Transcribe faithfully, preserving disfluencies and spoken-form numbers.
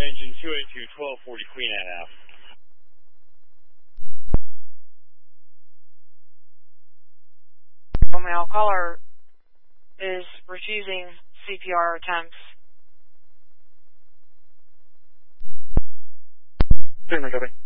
engine two eighty-two, twelve forty, Queen Anne Ave. Male caller is refusing C P R attempts. Sure, copy.